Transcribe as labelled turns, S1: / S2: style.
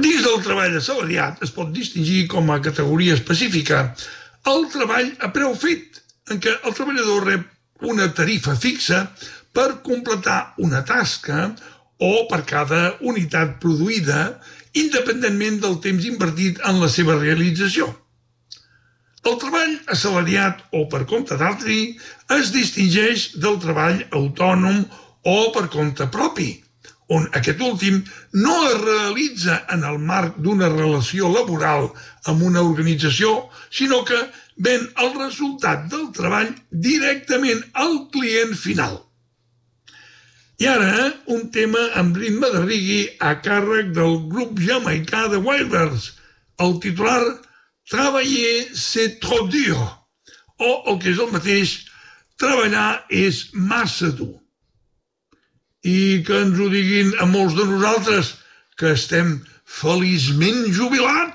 S1: Dins del treball assalariat es pot distingir com a categoria específica el treball a preu fet, en què el treballador rep una tarifa fixa per completar una tasca o per cada unitat produïda, independentment del temps invertit en la seva realització. El treball assalariat o per compte d'altri es distingeix del treball autònom o per compte propi, on aquest últim no es realitza en el marc d'una relació laboral amb una organització, sinó que ven el resultat del treball directament al client final. I ara, un tema amb ritme de reggae a càrrec del grup jamaicà de Wailers, el titular Travailler c'est trop dur, o el que és el mateix, treballar és massa dur. I que ens ho diguin a molts de nosaltres, que estem feliçment jubilats.